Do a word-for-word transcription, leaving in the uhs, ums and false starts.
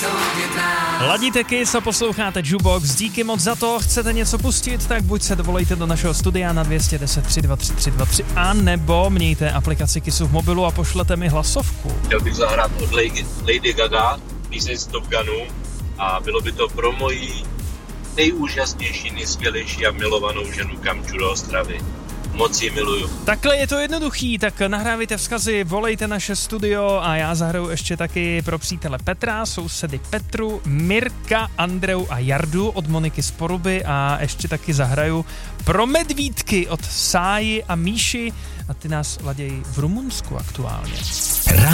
Ladíte Kiss a posloucháte Jukebox. Díky moc za to. Chcete něco pustit, tak buď se dovolejte do našeho studia na dvě stě deset tři dva tři tři dva tři, a nebo mějte aplikaci Kissu v mobilu a pošlete mi hlasovku. Chtěl bych zahrát od Lady, Lady Gaga píseň z Top Gunu a bylo by to pro moji nejúžasnější, nejskvělejší a milovanou ženu Kamču do Ostravy. Moc ji miluju. Takhle je to jednoduchý, tak nahrávejte vzkazy, volejte naše studio a já zahraju ještě taky pro přítele Petra, sousedy Petru, Mirka, Andreu a Jardu od Moniky z Poruby a ještě taky zahraju pro medvídky od Sáji a Míši a ty nás ladějí v Rumunsku aktuálně.